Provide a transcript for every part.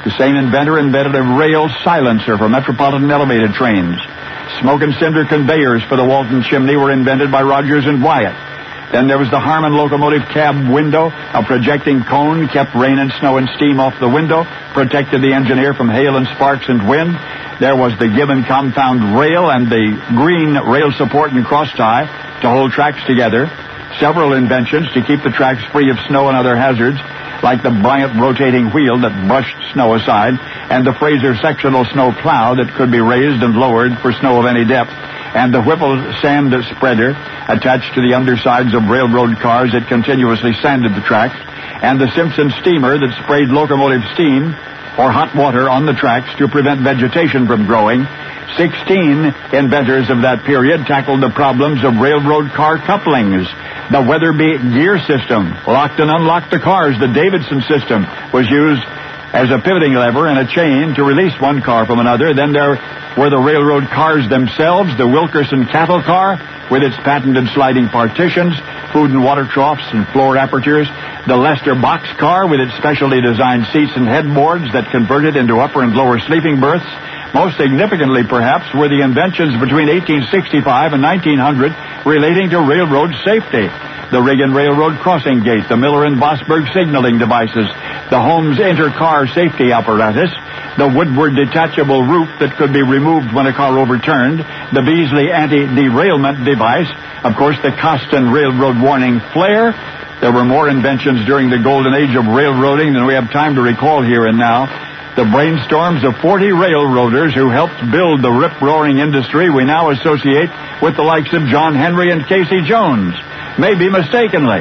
The same inventor invented a rail silencer for metropolitan elevated trains. Smoke and cinder conveyors for the Walton chimney were invented by Rogers and Wyatt. Then there was the Harmon locomotive cab window. A projecting cone kept rain and snow and steam off the window, protected the engineer from hail and sparks and wind. There was the Gibbon compound rail and the green rail support and cross tie to hold tracks together. Several inventions to keep the tracks free of snow and other hazards, like the Bryant rotating wheel that brushed snow aside, and the Fraser sectional snow plow that could be raised and lowered for snow of any depth, and the Whipple sand spreader attached to the undersides of railroad cars that continuously sanded the tracks, and the Simpson steamer that sprayed locomotive steam or hot water on the tracks to prevent vegetation from growing. 16 inventors of that period tackled the problems of railroad car couplings. The Weatherby gear system locked and unlocked the cars. The Davidson system was used as a pivoting lever and a chain to release one car from another. Then there were the railroad cars themselves, the Wilkerson cattle car with its patented sliding partitions, food and water troughs and floor apertures, the Lester box car with its specially designed seats and headboards that converted into upper and lower sleeping berths. Most significantly, perhaps, were the inventions between 1865 and 1900 relating to railroad safety. The Reagan Railroad crossing gate, the Miller and Vosburg signaling devices, the Holmes inter-car safety apparatus, the Woodward detachable roof that could be removed when a car overturned, the Beasley anti-derailment device, of course, the Coston railroad warning flare. There were more inventions during the golden age of railroading than we have time to recall here and now. The brainstorms of 40 railroaders who helped build the rip-roaring industry we now associate with the likes of John Henry and Casey Jones, maybe mistakenly.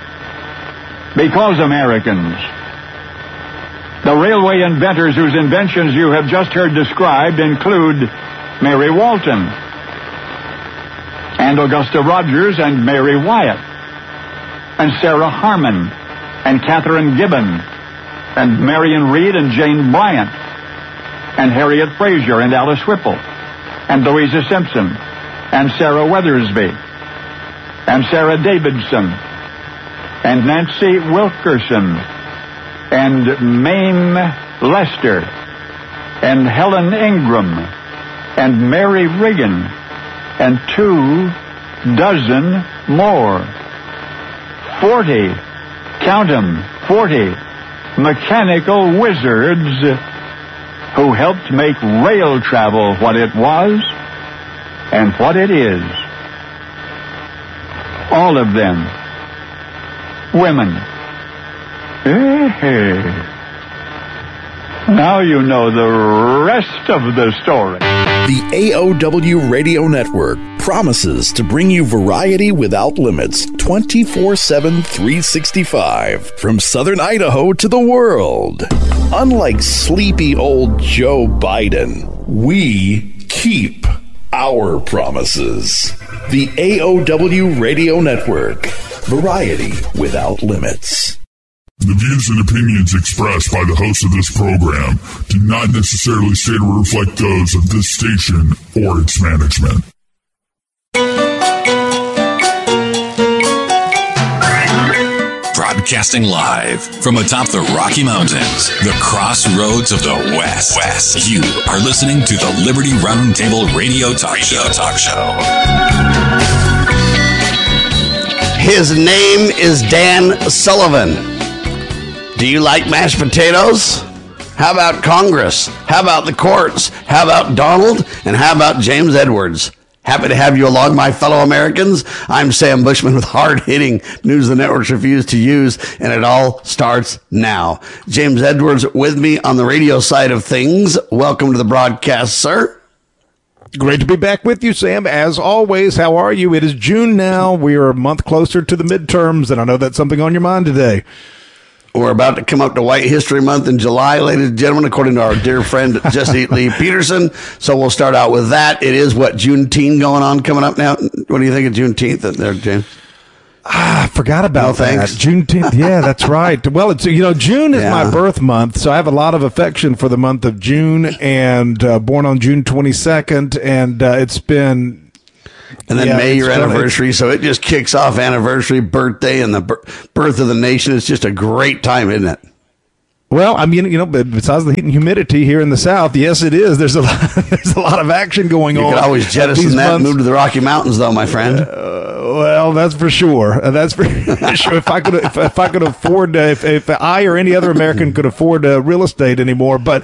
Because Americans. The railway inventors whose inventions you have just heard described include Mary Walton and Augusta Rogers and Mary Wyatt and Sarah Harmon and Catherine Gibbon and Marion Reed and Jane Bryant and Harriet Fraser and Alice Whipple and Louisa Simpson and Sarah Weathersby and Sarah Davidson and Nancy Wilkerson and Mame Lester and Helen Ingram and Mary Riggin and 24 more. 40, count 'em, 40 mechanical wizards who helped make rail travel what it was and what it is. All of them women. Now you know the rest of the story. The AOW Radio Network promises to bring you variety without limits, 24/7, 365, from Southern Idaho to the world. Unlike sleepy old Joe Biden, we keep our promises. The AOW Radio Network, variety without limits. The views and opinions expressed by the host of this program do not necessarily state or reflect those of this station or its management. Broadcasting live from atop the Rocky Mountains, the crossroads of the West. You are listening to the Liberty Roundtable Radio Talk Show. His name is Dan Sullivan. Do you like mashed potatoes? How about Congress? How about the courts? How about Donald? And how about James Edwards? Happy to have you along, my fellow Americans. I'm Sam Bushman with hard-hitting news the networks refuse to use, and it all starts now. James Edwards with me on the radio side of things. Welcome to the broadcast, sir. Great to be back with you, Sam. As always, how are you? It is June now. We are a month closer to the midterms, and I know that's something on your mind today. We're about to come up to White History Month in July, ladies and gentlemen, according to our dear friend Jesse Lee Peterson. So we'll start out with that. It is Juneteenth going on coming up now. What do you think of Juneteenth there, James? I forgot about that. Juneteenth. Yeah, that's right. Well, it's June is my birth month, so I have a lot of affection for the month of June, and born on June 22nd, and it's been. And then May, your anniversary. So it just kicks off anniversary, birthday, and the birth of the nation. It's just a great time, isn't it? Well, I mean, besides the heat and humidity here in the South, yes, it is. There's a lot of action going on. You could always jettison that and move to the Rocky Mountains, though, my friend. Well, that's for sure. That's for sure. If I could afford, if I or any other American could afford real estate anymore, but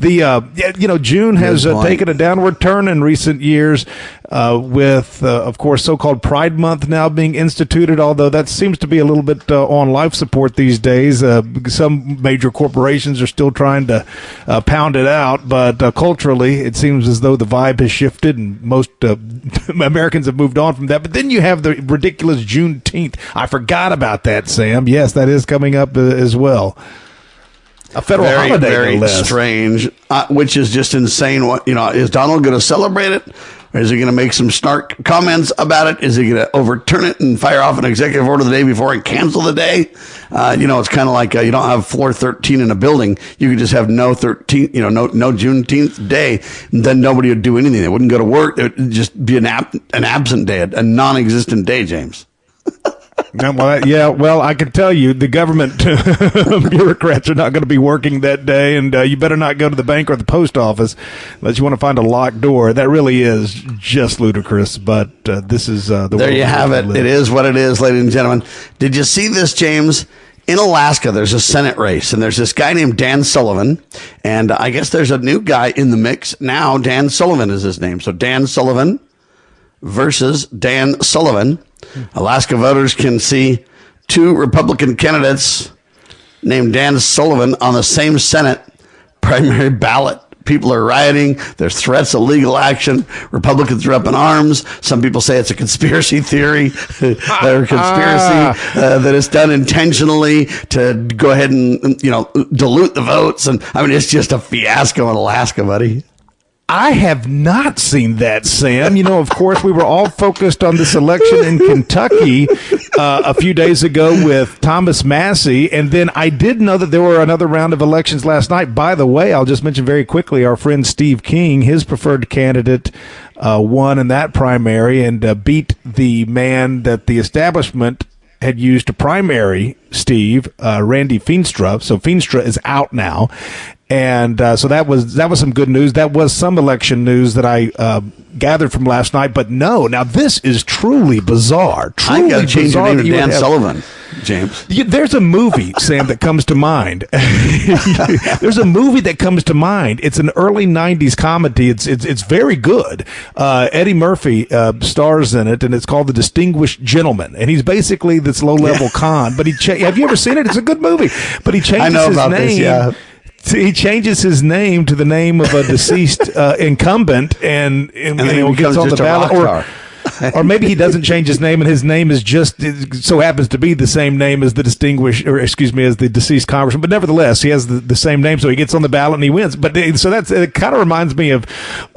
June has taken a downward turn in recent years. With, of course, so-called Pride Month now being instituted, although that seems to be a little bit on life support these days. Some major corporations are still trying to pound it out, but culturally, it seems as though the vibe has shifted, and most Americans have moved on from that. But then you have the ridiculous Juneteenth. I forgot about that, Sam. Yes, that is coming up as well. A federal holiday, very strange, which is just insane. What is Donald going to celebrate it? Or is he going to make some snark comments about it? Is he going to overturn it and fire off an executive order the day before and cancel the day? It's kind of like you don't have floor 13 in a building. You could just have no 13, no Juneteenth day. And then nobody would do anything. They wouldn't go to work. It would just be an absent day, a non-existent day, James. Well, I can tell you the government bureaucrats are not going to be working that day, and you better not go to the bank or the post office unless you want to find a locked door. That really is just ludicrous, but this is the there you have it. It is what it is, ladies and gentlemen. Did you see this, James? In Alaska, there's a Senate race, and there's this guy named Dan Sullivan, and I guess there's a new guy in the mix now. Dan Sullivan is his name. So Dan Sullivan versus Dan Sullivan. Alaska voters can see two Republican candidates named Dan Sullivan on the same Senate primary ballot. People are rioting. There's threats of legal action. Republicans are up in arms. Some people say it's a conspiracy theory or conspiracy that is done intentionally to go ahead and, dilute the votes. And I mean, it's just a fiasco in Alaska, buddy. I have not seen that, Sam. Of course, we were all focused on this election in Kentucky a few days ago with Thomas Massie, and then I did know that there were another round of elections last night. By the way, I'll just mention very quickly, our friend Steve King, his preferred candidate, won in that primary and beat the man that the establishment had used to primary Steve, Randy Feenstra. So Feenstra is out now. And so that was some good news. That was some election news that I gathered from last night. But no, now this is truly bizarre. Truly I got to change your name to Dan Sullivan, James. There's a movie, Sam, that comes to mind. There's a movie that comes to mind. It's an early '90s comedy. It's very good. Eddie Murphy stars in it, and it's called The Distinguished Gentleman. And he's basically this low-level con. But have you ever seen it? It's a good movie. But he changes his name. This, yeah. He changes his name to the name of a deceased incumbent, and he gets on the ballot. Or maybe he doesn't change his name, and his name is just so happens to be the same name as the as the deceased congressman. But nevertheless, he has the same name, so he gets on the ballot and he wins. But so it kind of reminds me of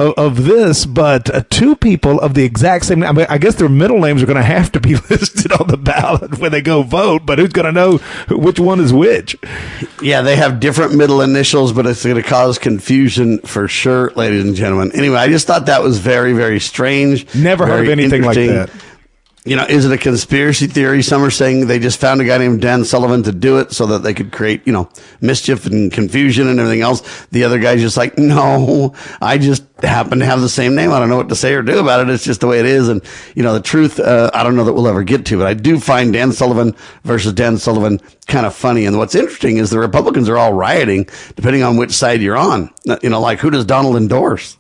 this. But two people of the exact same name. I mean, I guess their middle names are going to have to be listed on the ballot when they go vote. But who's going to know which one is which? Yeah, they have different middle initials, but it's going to cause confusion for sure, ladies and gentlemen. Anyway, I just thought that was very, very strange. Never heard of anything like that. Is it a conspiracy theory? Some are saying they just found a guy named Dan Sullivan to do it so that they could create, mischief and confusion and everything else. The other guy's just like, no, I just happen to have the same name. I don't know what to say or do about it. It's just the way it is. And, the truth, I don't know that we'll ever get to, but I do find Dan Sullivan versus Dan Sullivan kind of funny. And what's interesting is the Republicans are all rioting depending on which side you're on. Like who does Donald endorse?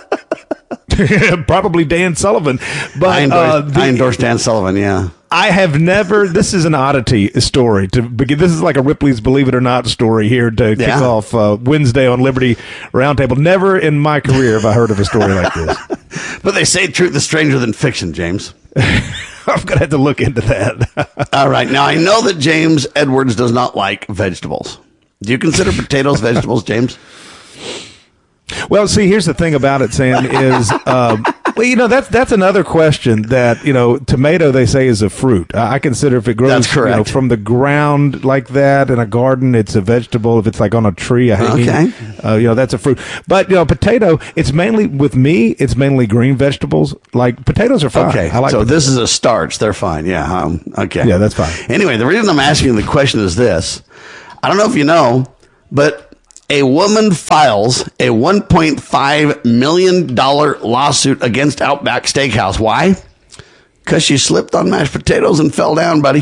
Probably Dan Sullivan, but I endorse Dan Sullivan. Yeah, I have never. This is an oddity story to begin. This is like a Ripley's Believe It or Not story here to kick off Wednesday on Liberty Roundtable. Never in my career have I heard of a story like this. But they say truth is stranger than fiction, James. I'm gonna have to look into that. All right, now I know that James Edwards does not like vegetables. Do you consider potatoes vegetables, James? Well, see, here's the thing about it, Sam, is, that's another question that, tomato, they say, is a fruit. I consider if it grows from the ground like that in a garden, it's a vegetable. If it's like on a tree, that's a fruit. But, potato, it's mainly green vegetables. Like potatoes are fine. Okay. I like so potatoes. This is a starch. They're fine. Yeah. Okay. Yeah, that's fine. Anyway, the reason I'm asking the question is this. I don't know if you know, But a woman files a $1.5 million lawsuit against Outback Steakhouse. Why? Because she slipped on mashed potatoes and fell down, buddy.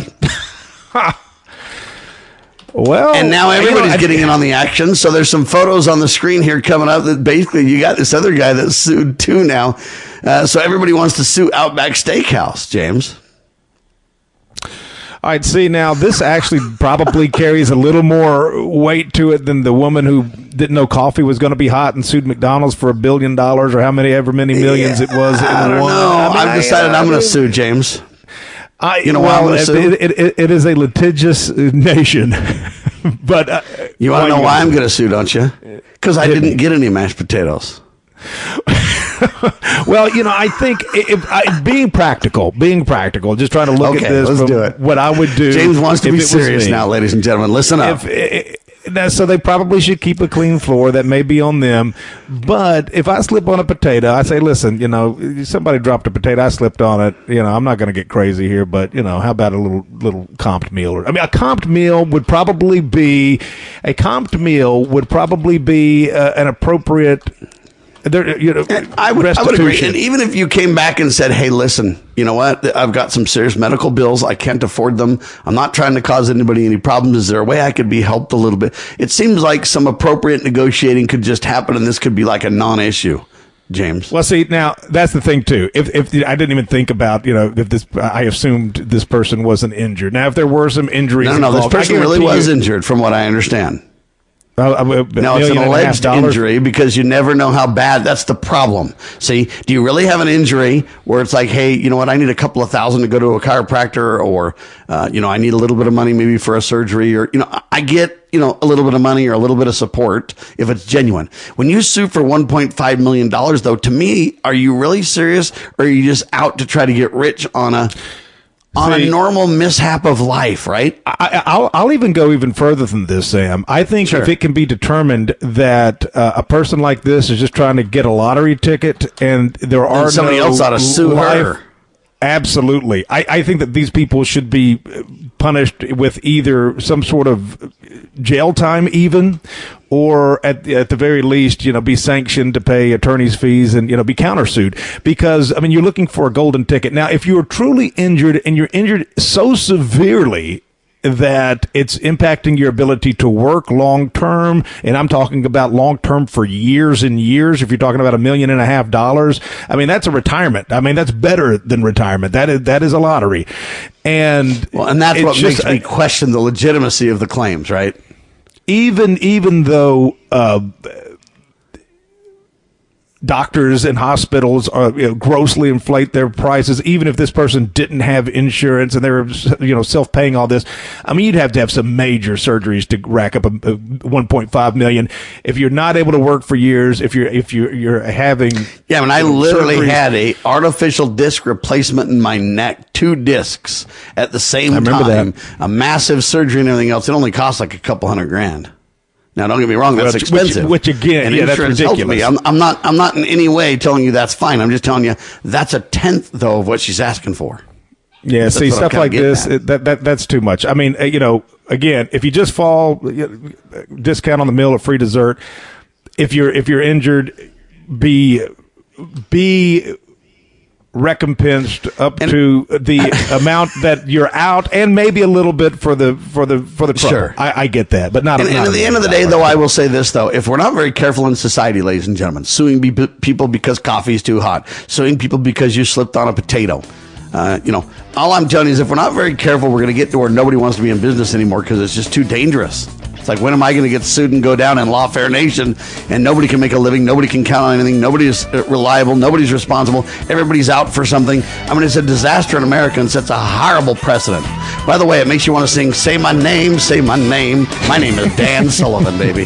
Well, and now everybody's getting in on the action. So there's some photos on the screen here coming up that basically you got this other guy that's sued too now. So everybody wants to sue Outback Steakhouse, James. All right, see, now this actually probably carries a little more weight to it than the woman who didn't know coffee was going to be hot and sued McDonald's for $1 billion or however many millions it was in I don't one. know. I've decided I'm going to sue, James. You know why I'm going to sue? It is a litigious nation. But you want to know why I'm going to sue, don't you? Because I didn't get any mashed potatoes. Well, I think being practical, just trying to look at this. Let's do it. What I would do. James wants to be serious now, ladies and gentlemen. Listen up. So they probably should keep a clean floor. That may be on them. But if I slip on a potato, I say, listen, somebody dropped a potato, I slipped on it. I'm not going to get crazy here, but how about a little comped meal? A comped meal would probably be an appropriate. I would agree. And even if you came back and said, hey, listen, you know what? I've got some serious medical bills. I can't afford them. I'm not trying to cause anybody any problems. Is there a way I could be helped a little bit? It seems like some appropriate negotiating could just happen, and this could be like a non-issue. James. Well, see, now that's the thing too. If I didn't even think about, if this, I assumed this person wasn't injured. Now, if there were some injuries, no, this person really was injured, from what I understand. No, it's an alleged injury because you never know how bad. That's the problem. See, do you really have an injury where it's like, hey, you know what? I need a couple of $1,000 to go to a chiropractor, or, I need a little bit of money maybe for a surgery, or, I get, a little bit of money or a little bit of support if it's genuine. When you sue for $1.5 million, though, to me, are you really serious, or are you just out to try to get rich on a normal mishap of life, right? I'll even go even further than this, Sam. I think if it can be determined that a person like this is just trying to get a lottery ticket and there are somebody else ought to sue her. Absolutely. I think that these people should be punished with either some sort of jail time even, or at the very least, be sanctioned to pay attorney's fees and, be countersued. Because, you're looking for a golden ticket. Now, if you're truly injured and you're injured so severely that it's impacting your ability to work long term, and I'm talking about long term for years and years. If you're talking about $1.5 million, that's a retirement. That's better than retirement. That is a lottery, and that's what makes me question the legitimacy of the claims, right? Even though doctors and hospitals are, grossly inflate their prices, even if this person didn't have insurance and they're, self-paying all this. You'd have to have some major surgeries to rack up a $1.5 million. If you're not able to work for years, if you're having, I literally had a artificial disc replacement in my neck, 2 discs at the same time. I remember that. A massive surgery and everything else. It only cost like $200,000. Now, don't get me wrong, that's expensive. Which again, that's ridiculous. I'm not in any way telling you that's fine. I'm just telling you that's a tenth, though, of what she's asking for. Yeah, that's see, stuff like this, that's too much. Again, if you just fall, discount on the meal or free dessert. If you're injured, be recompensed up to the amount that you're out, and maybe a little bit for the trouble. Sure. I get that, but not. And at the end of the day, though, I will say this though: if we're not very careful in society, ladies and gentlemen, suing people because coffee is too hot, suing people because you slipped on a potato. All I'm telling you is if we're not very careful, we're going to get to where nobody wants to be in business anymore because it's just too dangerous. It's like, when am I going to get sued and go down in Lawfare Nation and nobody can make a living, nobody can count on anything, nobody's reliable, nobody's responsible, everybody's out for something. It's a disaster in America and sets a horrible precedent. By the way, it makes you want to sing, say my name, say my name. My name is Dan Sullivan, baby.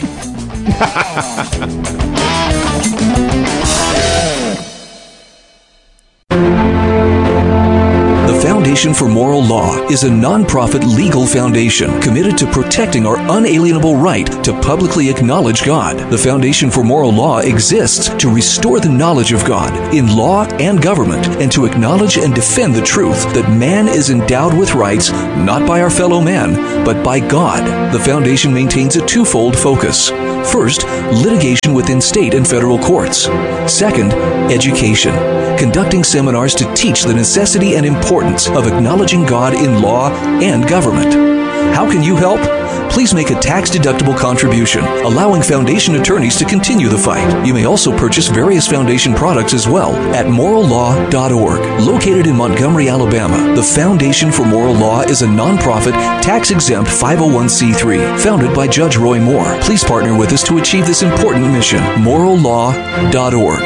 Foundation for Moral Law is a nonprofit legal foundation committed to protecting our unalienable right to publicly acknowledge God. The Foundation for Moral Law exists to restore the knowledge of God in law and government, and to acknowledge and defend the truth that man is endowed with rights not by our fellow man, but by God. The foundation maintains a twofold focus. First, litigation within state and federal courts. Second, education, conducting seminars to teach the necessity and importance of acknowledging God in law and government. How can you help? Please make a tax-deductible contribution, allowing foundation attorneys to continue the fight. You may also purchase various foundation products as well at morallaw.org. Located in Montgomery, Alabama, the Foundation for Moral Law is a nonprofit, tax-exempt 501c3 founded by Judge Roy Moore. Please partner with us to achieve this important mission. morallaw.org.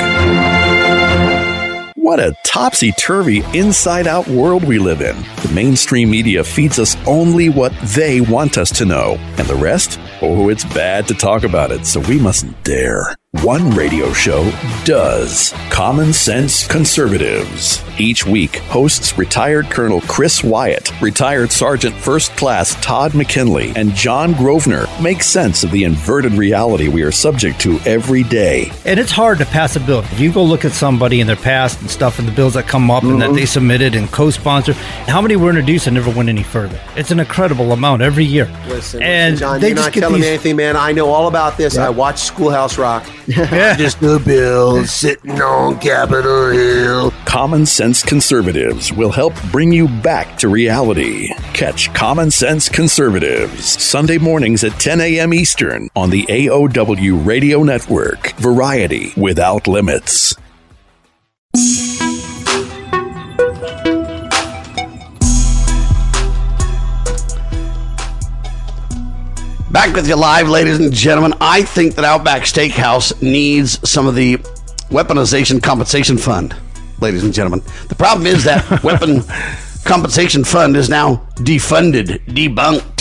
What a topsy-turvy, inside-out world we live in. The mainstream media feeds us only what they want us to know. And the rest? Oh, it's bad to talk about it, so we mustn't dare. One radio show does. Common Sense Conservatives. Each week, hosts retired Colonel Chris Wyatt, retired Sergeant First Class Todd McKinley, and John Grosvenor make sense of the inverted reality we are subject to every day. And it's hard to pass a bill. If you go look at somebody in their past and stuff and the bills that come up and that they submitted and co-sponsored, how many were introduced and never went any further? It's an incredible amount every year. Listen, John, you're not telling me anything, man. I know all about this. Yeah. I watched Schoolhouse Rock. Just the bill sitting on Capitol Hill. Common Sense Conservatives will help bring you back to reality. Catch Common Sense Conservatives Sunday mornings at 10 a.m. Eastern on the AOW Radio Network. Variety without limits. Back with you live, ladies and gentlemen. I think that Outback Steakhouse needs some of the weaponization compensation fund, ladies and gentlemen. The problem is that weapon compensation fund is now defunded, debunked.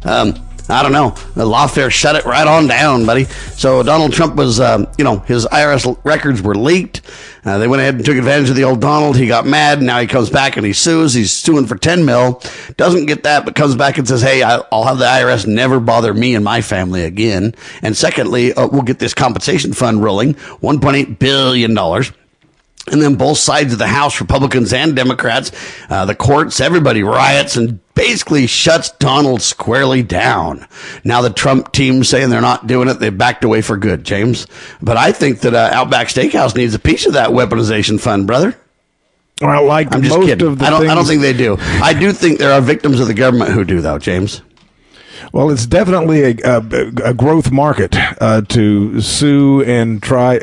I don't know. The lawfare shut it right on down, buddy. So Donald Trump was, his IRS records were leaked. They went ahead and took advantage of the old Donald. He got mad. Now he comes back and he sues. He's suing for $10 million. Doesn't get that, but comes back and says, hey, I'll have the IRS never bother me and my family again. And secondly, we'll get this compensation fund rolling, $1.8 billion. And then both sides of the House, Republicans and Democrats, the courts, everybody riots and basically shuts Donald squarely down. Now the Trump team saying they're not doing it. They backed away for good, James. But I think that Outback Steakhouse needs a piece of that weaponization fund, brother. Well, I'm just kidding. I don't think they do. I do think there are victims of the government who do, though, James. Well, it's definitely a growth market to sue and try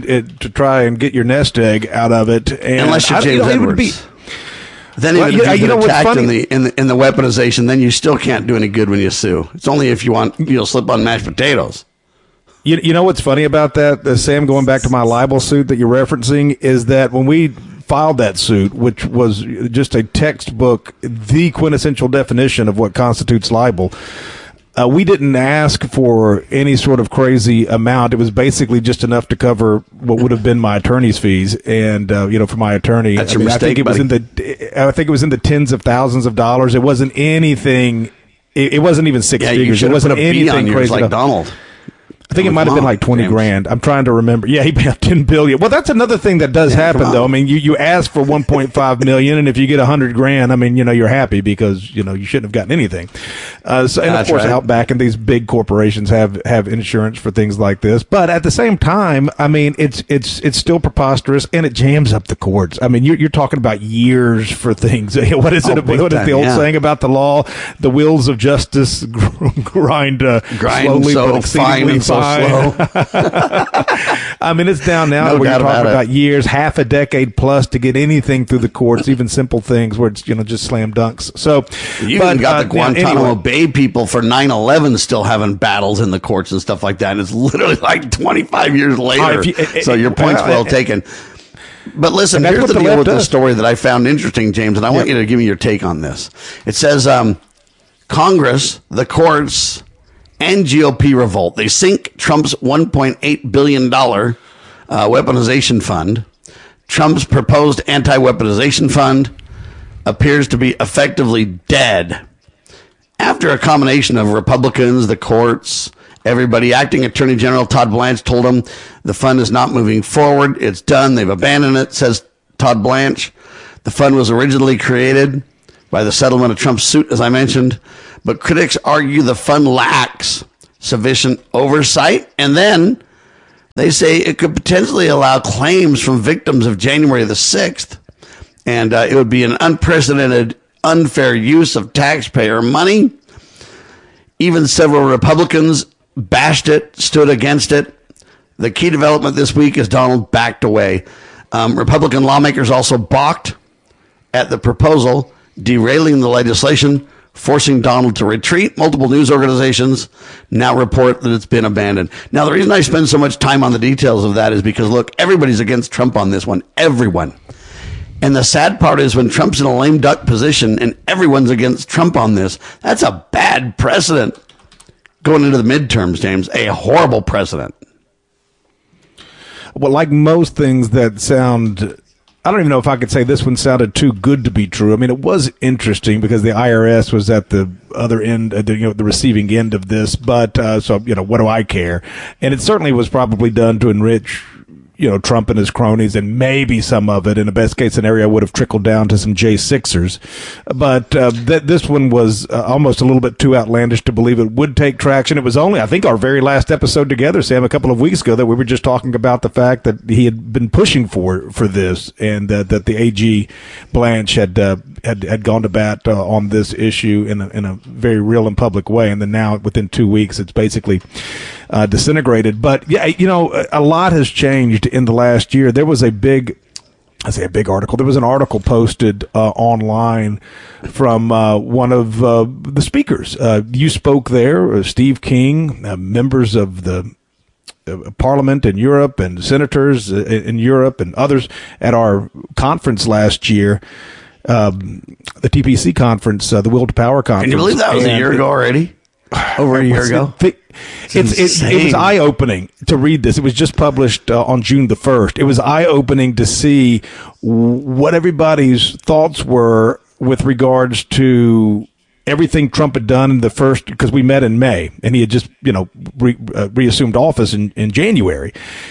and get your nest egg out of it. And unless you're James Edwards. Then even if you get attacked in the weaponization, then you still can't do any good when you sue. It's only if you want slip on mashed potatoes. You know what's funny about that, Sam? Going back to my libel suit that you're referencing, is that when we filed that suit, which was just a textbook, the quintessential definition of what constitutes libel. We didn't ask for any sort of crazy amount. It was basically just enough to cover what would have been my attorney's fees, and for my attorney, that's your mistake, I think it was in the tens of thousands of dollars. It wasn't anything. It wasn't even six figures. It wasn't anything crazy like Donald. I think it might have been like 20 grand. I'm trying to remember. Yeah, he paid $10 billion. Well, that's another thing that does happen, though. I mean, you ask for 1.5 million, and if you get 100 grand, I mean, you're happy because, you shouldn't have gotten anything. Of course, right. Outback and these big corporations have insurance for things like this. But at the same time, I mean, it's still preposterous, and it jams up the courts. I mean, you're talking about years for things. What is it? What is the old saying about the law? The wheels of justice grind slowly but exceedingly fine. Slow. I mean, it's down now where you're talking about years, half a decade plus to get anything through the courts, even simple things where it's just slam dunks. So you even got the Guantanamo Bay people for 9/11 still having battles in the courts and stuff like that. And it's literally like 25 years later. So your point's well taken. But listen, here's the deal with this story that I found interesting, James, and I want you to give me your take on this. It says Congress, the courts, and GOP revolt. They sink Trump's $1.8 billion weaponization fund, Trump's proposed anti-weaponization fund, appears to be effectively dead. After a combination of Republicans, the courts, everybody, acting Attorney General Todd Blanche told him the fund is not moving forward. It's done. They've abandoned it, says Todd Blanche. The fund was originally created by the settlement of Trump's suit, as I mentioned, but critics argue the fund lacks sufficient oversight, and then they say it could potentially allow claims from victims of January the 6th, and it would be an unprecedented, unfair use of taxpayer money. Even several Republicans bashed it, stood against it. The key development this week is Donald backed away. Republican lawmakers also balked at the proposal, derailing the legislation, forcing Donald to retreat. Multiple news organizations now report that it's been abandoned. Now, the reason I spend so much time on the details of that is because, look, everybody's against Trump on this one. Everyone. And the sad part is when Trump's in a lame duck position and everyone's against Trump on this, that's a bad precedent going into the midterms, James. A horrible precedent. Well, like most things that sound, I don't even know if I could say this one sounded too good to be true. I mean, it was interesting because the IRS was at the other end, the receiving end of this. But so, what do I care? And it certainly was probably done to enrich, Trump and his cronies, and maybe some of it in a best case scenario would have trickled down to some J6ers. But this one was almost a little bit too outlandish to believe it would take traction. It was only, I think, our very last episode together, Sam, a couple of weeks ago, that we were just talking about the fact that he had been pushing for this, and that the AG Blanche had gone to bat on this issue in a very real and public way. And then now, within 2 weeks, it's basically disintegrated. But yeah, a lot has changed in the last year. There was a big article. There was an article posted online from one of the speakers. You spoke there, Steve King, members of the Parliament in Europe and senators in Europe and others at our conference last year. The TPC conference, the Will to Power conference. Can you believe that was a year ago already? Over a year ago? It was eye-opening to read this. It was just published on June the 1st. It was eye-opening to see what everybody's thoughts were with regards to everything Trump had done in the first, because we met in May, and he had just, reassumed office in January.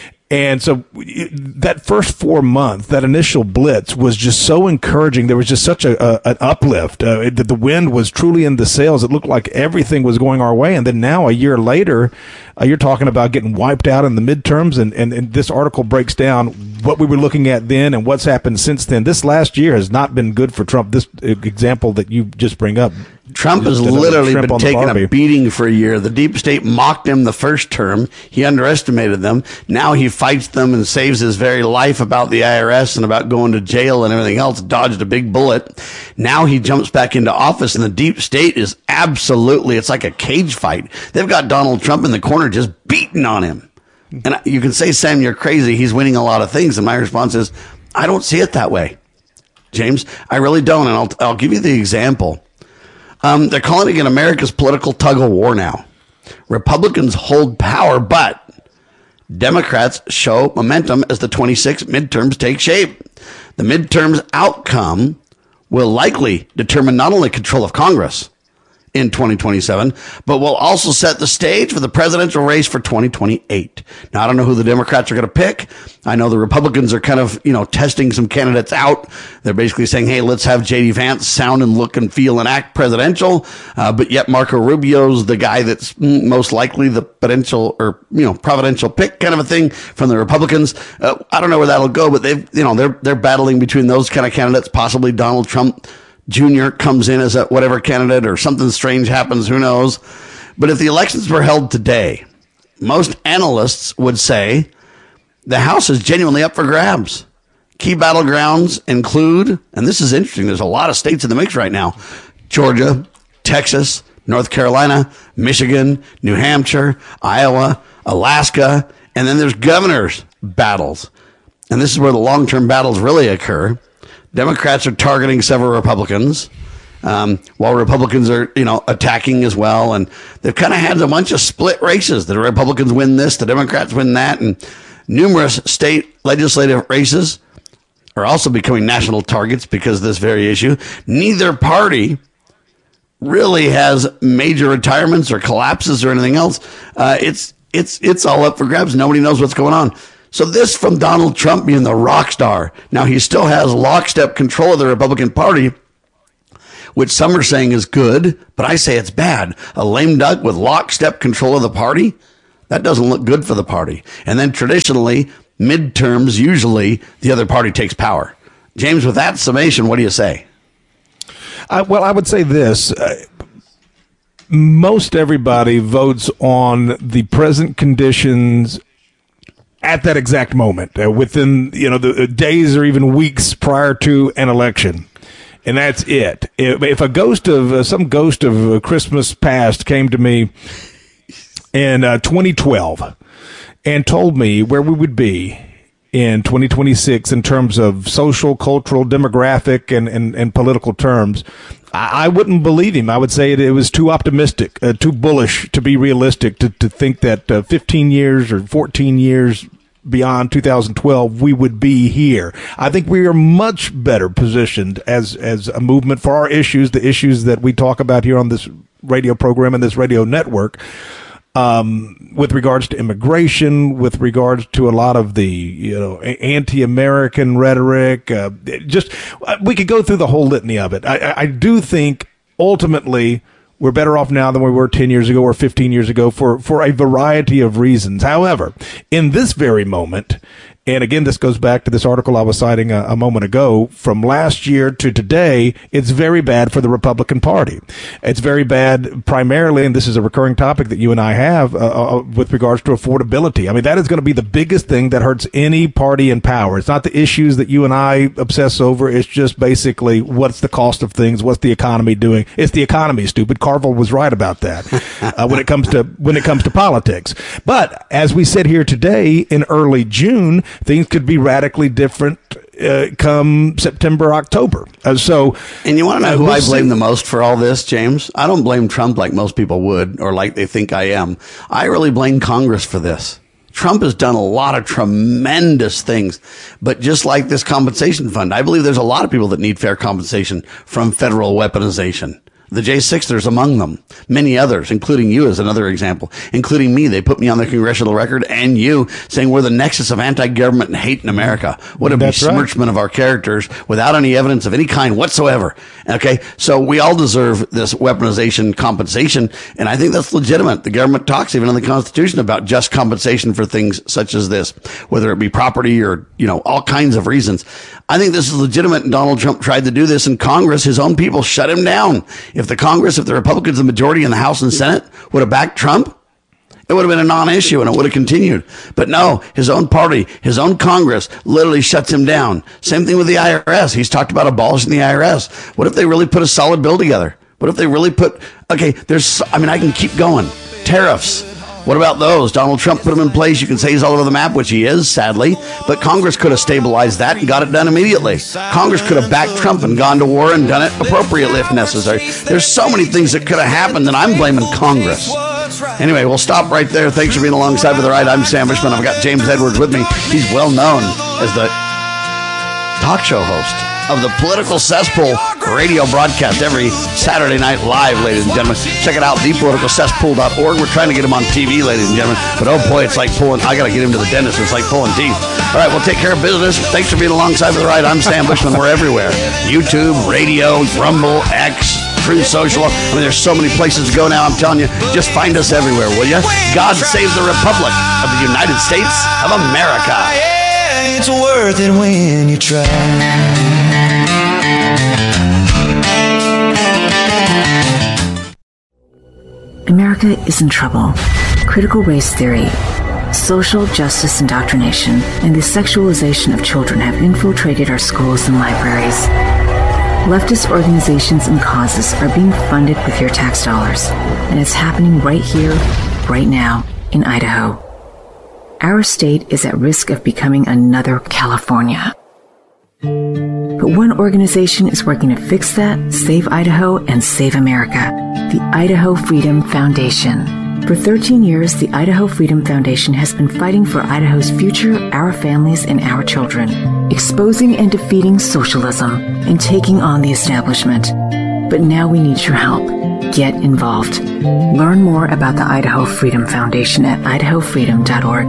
And so that first 4 months, that initial blitz was just so encouraging. There was just such an uplift. The wind was truly in the sails. It looked like everything was going our way. And then now, a year later, you're talking about getting wiped out in the midterms. And this article breaks down what we were looking at then and what's happened since then. This last year has not been good for Trump. This example that you just bring up. Trump has literally been taking a beating for a year. The deep state mocked him the first term. He underestimated them. Now he fights them and saves his very life about the IRS and about going to jail and everything else, dodged a big bullet. Now he jumps back into office, and the deep state is absolutely, it's like a cage fight. They've got Donald Trump in the corner just beating on him. And you can say, Sam, you're crazy. He's winning a lot of things. And my response is, I don't see it that way, James. I really don't. And I'll give you the example. They're calling it America's political tug of war now. Republicans hold power, but Democrats show momentum as the 26 midterms take shape. The midterms outcome will likely determine not only control of Congress in 2027, but will also set the stage for the presidential race for 2028. Now, I don't know who the Democrats are going to pick. I know the Republicans are kind of, testing some candidates out. They're basically saying, hey, let's have J.D. Vance sound and look and feel and act presidential. But yet Marco Rubio's the guy that's most likely the potential or, providential pick kind of a thing from the Republicans. I don't know where that'll go, but they're battling between those kind of candidates, possibly Donald Trump Jr. comes in as a whatever candidate, or something strange happens, who knows. But if the elections were held today, most analysts would say the House is genuinely up for grabs. Key battlegrounds include, and this is interesting, there's a lot of states in the mix right now: Georgia, Texas, North Carolina, Michigan, New Hampshire, Iowa, Alaska, and then there's governors' battles. And this is where the long-term battles really occur. Democrats are targeting several Republicans, while Republicans are, attacking as well. And they've kind of had a bunch of split races. The Republicans win this, the Democrats win that, and numerous state legislative races are also becoming national targets because of this very issue. Neither party really has major retirements or collapses or anything else. It's all up for grabs. Nobody knows what's going on. So this from Donald Trump being the rock star. Now, he still has lockstep control of the Republican Party, which some are saying is good, but I say it's bad. A lame duck with lockstep control of the party, that doesn't look good for the party. And then traditionally, midterms, usually the other party takes power. James, with that summation, what do you say? Well, I would say this. Most everybody votes on the present conditions at that exact moment, within the days or even weeks prior to an election. And that's it. If a ghost of some ghost of Christmas past came to me in 2012 and told me where we would be in 2026 in terms of social, cultural, demographic, and political terms, I wouldn't believe him. I would say it was too optimistic, too bullish to be realistic to think that 15 years or 14 years beyond 2012, we would be here. I think we are much better positioned as a movement for our issues, the issues that we talk about here on this radio program and this radio network, with regards to immigration, with regards to a lot of the, anti-American rhetoric. We could go through the whole litany of it. I do think ultimately we're better off now than we were 10 years ago or 15 years ago for a variety of reasons. However, in this very moment, and again, this goes back to this article I was citing a moment ago, from last year to today, it's very bad for the Republican Party. It's very bad primarily, and this is a recurring topic that you and I have with regards to affordability. I mean, that is going to be the biggest thing that hurts any party in power. It's not the issues that you and I obsess over. It's just basically what's the cost of things, what's the economy doing. It's the economy, stupid. Carville was right about that when it comes to politics. But as we sit here today in early June, things could be radically different come September, October. And you want to know who I blame the most for all this, James? I don't blame Trump like most people would, or like they think I am. I really blame Congress for this. Trump has done a lot of tremendous things, but just like this compensation fund, I believe there's a lot of people that need fair compensation from federal weaponization. The J6ers among them, many others, including you as another example, including me. They put me on the congressional record, and you, saying we're the nexus of anti-government and hate in America. What a besmirchment of our characters without any evidence of any kind whatsoever. Okay, so we all deserve this weaponization compensation, and I think that's legitimate. The government talks even in the Constitution about just compensation for things such as this, whether it be property or, all kinds of reasons. I think this is legitimate, and Donald Trump tried to do this in Congress. His own people shut him down. If the Republicans, the majority in the House and Senate, would have backed Trump, it would have been a non-issue and it would have continued. But no, his own party, his own Congress literally shuts him down. Same thing with the IRS. He's talked about abolishing the IRS. What if they really put a solid bill together? What if they really I can keep going. Tariffs. What about those? Donald Trump put them in place. You can say he's all over the map, which he is, sadly. But Congress could have stabilized that and got it done immediately. Congress could have backed Trump and gone to war and done it appropriately if necessary. There's so many things that could have happened, and I'm blaming Congress. Anyway, we'll stop right there. Thanks for being alongside for the ride. I'm Sam Bushman. I've got James Edwards with me. He's well known as the talk show host of the Political Cesspool radio broadcast every Saturday night live, ladies and gentlemen. Check it out, thepoliticalcesspool.org. We're trying to get him on TV, ladies and gentlemen. But oh boy, it's like I got to get him to the dentist. It's like pulling teeth. All right, we'll take care of business. Thanks for being alongside for the ride. I'm Sam Bushman. We're everywhere. YouTube, radio, Rumble, X, Truth Social. There's so many places to go now. I'm telling you, just find us everywhere, will you? God save the Republic of the United States of America. It's worth it when you try. America is in trouble. Critical race theory, social justice indoctrination, and the sexualization of children have infiltrated our schools and libraries. Leftist organizations and causes are being funded with your tax dollars, and it's happening right here, right now, in Idaho. Our state is at risk of becoming another California. But one organization is working to fix that, save Idaho, and save America. The Idaho Freedom Foundation. For 13 years, the Idaho Freedom Foundation has been fighting for Idaho's future, our families, and our children, exposing and defeating socialism and taking on the establishment. But now we need your help. Get involved. Learn more about the Idaho Freedom Foundation at idahofreedom.org.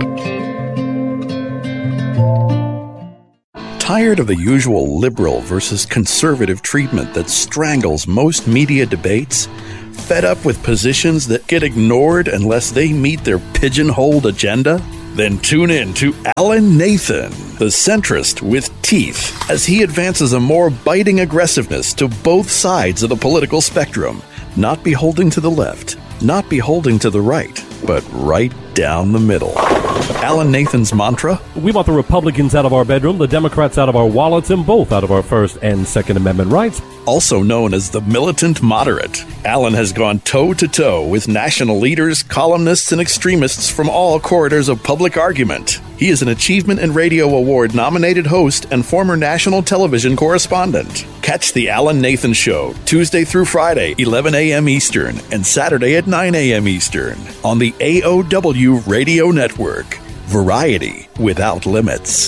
Tired of the usual liberal versus conservative treatment that strangles most media debates? Fed up with positions that get ignored unless they meet their pigeonholed agenda? Then tune in to Alan Nathan, the centrist with teeth, as he advances a more biting aggressiveness to both sides of the political spectrum, not beholding to the left, not beholding to the right, but right down the middle. Alan Nathan's mantra? We want the Republicans out of our bedroom, the Democrats out of our wallets, and both out of our First and Second Amendment rights. Also known as the militant moderate, Alan has gone toe-to-toe with national leaders, columnists, and extremists from all corridors of public argument. He is an Achievement and Radio Award-nominated host and former national television correspondent. Catch The Alan Nathan Show, Tuesday through Friday, 11 a.m. Eastern, and Saturday at 9 a.m. Eastern, on the AOW Radio Network. Variety without limits.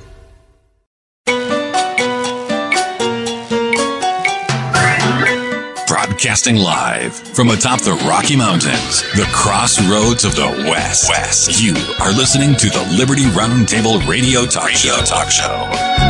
Broadcasting live from atop the Rocky Mountains, the crossroads of the West. You are listening to the Liberty Roundtable Radio Talk Show.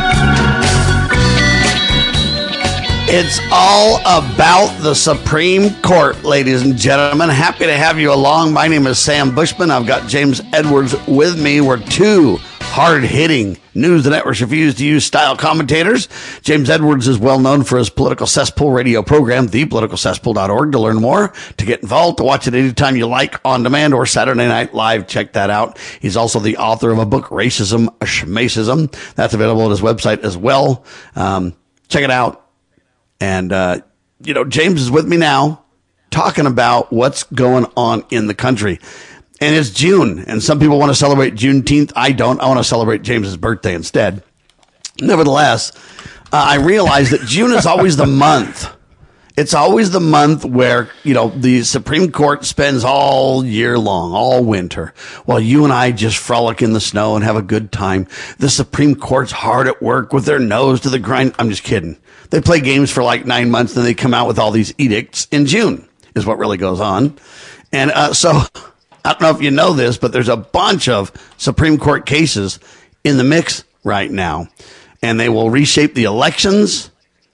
It's all about the Supreme Court, ladies and gentlemen. Happy to have you along. My name is Sam Bushman. I've got James Edwards with me. We're two hard-hitting news the networks refuse to use style commentators. James Edwards is well known for his political cesspool radio program, thepoliticalcesspool.org. To learn more, to get involved, to watch it anytime you like, on demand or Saturday Night Live. Check that out. He's also the author of a book, Racism, Schmacism. That's available at his website as well. Check it out. And, James is with me now talking about what's going on in the country. And it's June, and some people want to celebrate Juneteenth. I don't. I want to celebrate James's birthday instead. Nevertheless, I realize that June is always the month. It's always the month where, the Supreme Court spends all year long, all winter, while you and I just frolic in the snow and have a good time. The Supreme Court's hard at work with their nose to the grind. I'm just kidding. They play games for like 9 months, then they come out with all these edicts in June, is what really goes on. And so I don't know if you know this, but there's a bunch of Supreme Court cases in the mix right now. And they will reshape the elections,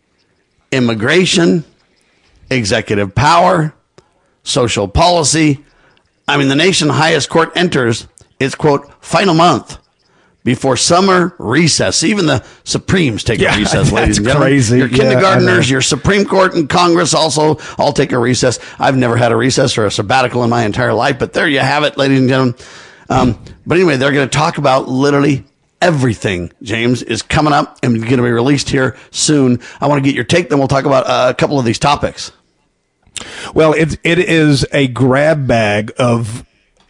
immigration, executive power, social policy. I mean, the nation's highest court enters its, quote, final month before summer recess. Even the Supremes take a recess, ladies and gentlemen. Crazy. Your kindergartners, your Supreme Court and Congress also all take a recess. I've never had a recess or a sabbatical in my entire life, but there you have it, ladies and gentlemen. But anyway, they're going to talk about literally everything, James, is coming up and going to be released here soon. I want to get your take, then we'll talk about a couple of these topics. Well, it is a grab bag of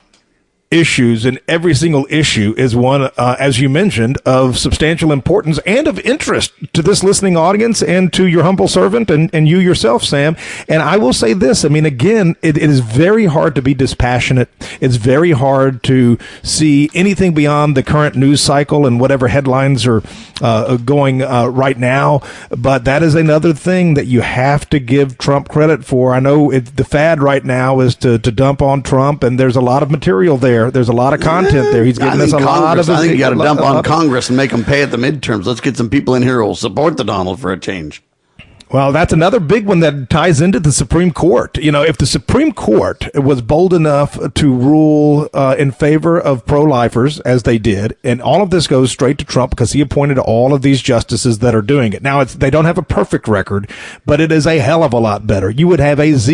issues, and every single issue is one, as you mentioned, of substantial importance and of interest to this listening audience and to your humble servant and you yourself, Sam. And I will say this, I mean, again, it is very hard to be dispassionate. It's very hard to see anything beyond the current news cycle and whatever headlines are going right now. But that is another thing that you have to give Trump credit for. I know the fad right now is to dump on Trump, and there's a lot of material there. There's a lot of content there. He's giving us a lot of. I think you got to dump on Congress and make them pay at the midterms. Let's get some people in here who will support the Donald for a change. Well, that's another big one that ties into the Supreme Court. If the Supreme Court was bold enough to rule in favor of pro-lifers, as they did, and all of this goes straight to Trump because he appointed all of these justices that are doing it. Now, they don't have a perfect record, but it is a hell of a lot better. You would have a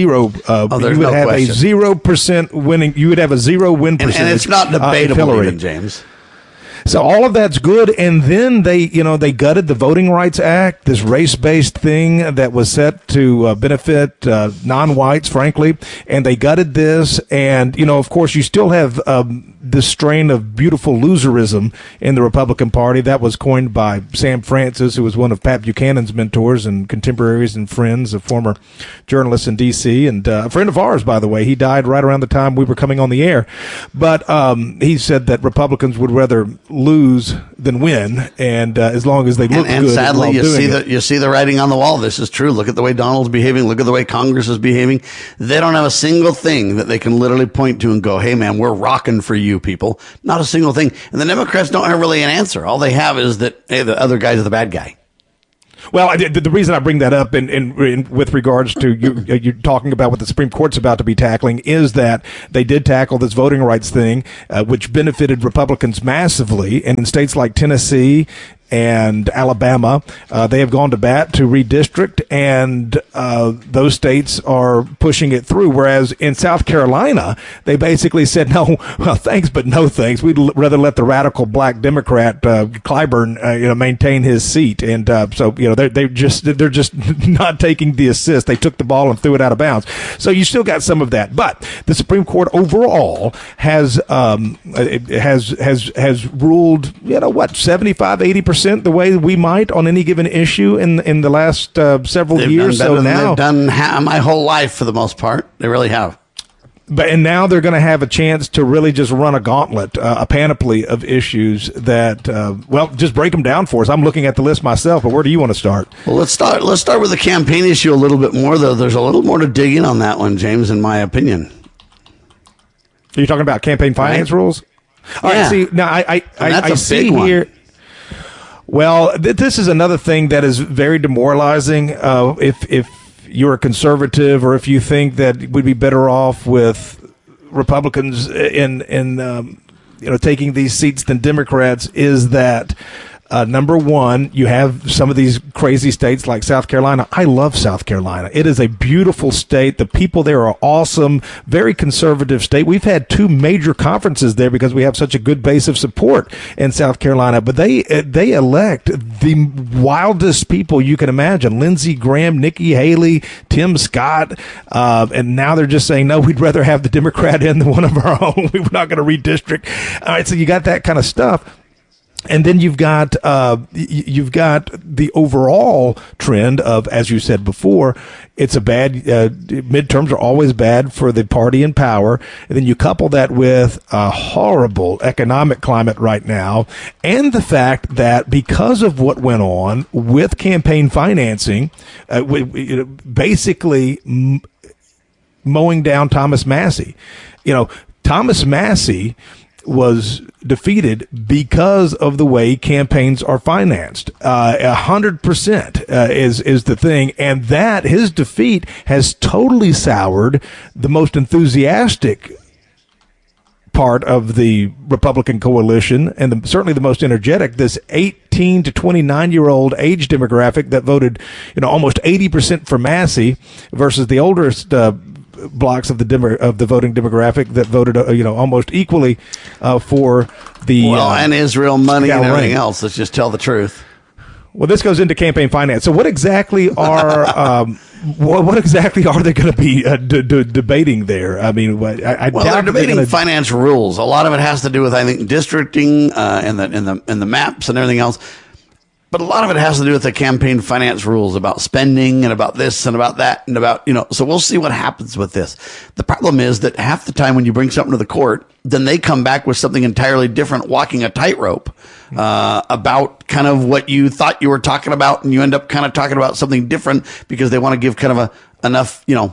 0% winning. You would have a 0 win percentage. And it's not debatable, even, James. So all of that's good, and then they gutted the Voting Rights Act, this race-based thing that was set to benefit non-whites, frankly, and they gutted this. And of course, you still have this strain of beautiful loserism in the Republican Party that was coined by Sam Francis, who was one of Pat Buchanan's mentors and contemporaries and friends, a former journalist in D.C. and a friend of ours, by the way. He died right around the time we were coming on the air, but he said that Republicans would rather lose than win, and as long as they look good. And sadly, you see the writing on the wall. This is true. Look at the way Donald's behaving. Look at the way Congress is behaving. They don't have a single thing that they can literally point to and go, "Hey, man, we're rocking for you people." Not a single thing. And the Democrats don't have really an answer. All they have is that, hey, the other guy's the bad guy. Well, the reason I bring that up in with regards to you're talking about what the Supreme Court's about to be tackling is that they did tackle this voting rights thing, which benefited Republicans massively. And in states like Tennessee and Alabama, they have gone to bat to redistrict, and those states are pushing it through. Whereas in South Carolina, they basically said, no, well, thanks, but no thanks. We'd rather let the radical black Democrat Clyburn, maintain his seat. And so they're just not taking the assist. They took the ball and threw it out of bounds. So you still got some of that, but the Supreme Court overall has ruled 75-80% the way we might on any given issue in the last several years. So now they've done my whole life for the most part. They really have. And now they're going to have a chance to really just run a gauntlet, a panoply of issues that, just break them down for us. I'm looking at the list myself, but where do you want to start? Well, let's start with the campaign issue a little bit more, though. There's a little more to dig in on that one, James, in my opinion. Are you talking about campaign finance rules? All right, see, now I see here. Well, this is another thing that is very demoralizing. If you're a conservative, or if you think that we'd be better off with Republicans in taking these seats than Democrats, is that number one, you have some of these crazy states like South Carolina. I love South Carolina. It is a beautiful state. The people there are awesome. Very conservative state. We've had 2 major conferences there because we have such a good base of support in South Carolina. But they elect the wildest people you can imagine. Lindsey Graham, Nikki Haley, Tim Scott. And now they're just saying, no, we'd rather have the Democrat in than one of our own. We're not going to redistrict. All right, so you got that kind of stuff. And then you've got the overall trend of, as you said before, it's a bad midterms are always bad for the party in power. And then you couple that with a horrible economic climate right now, and the fact that because of what went on with campaign financing, basically mowing down Thomas Massie. Thomas Massie was defeated because of the way campaigns are financed. 100% is the thing, and that his defeat has totally soured the most enthusiastic part of the Republican coalition, and certainly the most energetic, this 18 to 29-year-old age demographic that voted, almost 80% for Massie versus the oldest blocks of the voting demographic that voted, almost equally for the and Israel money and everything else. Let's just tell the truth. Well, this goes into campaign finance. So, what exactly are what exactly are they going to be debating there? I mean, they're debating finance rules. A lot of it has to do with, I think, districting and the maps and everything else. But a lot of it has to do with the campaign finance rules about spending and about this and about that and about, so we'll see what happens with this. The problem is that half the time when you bring something to the court, then they come back with something entirely different, walking a tightrope about kind of what you thought you were talking about. And you end up kind of talking about something different because they want to give kind of enough, I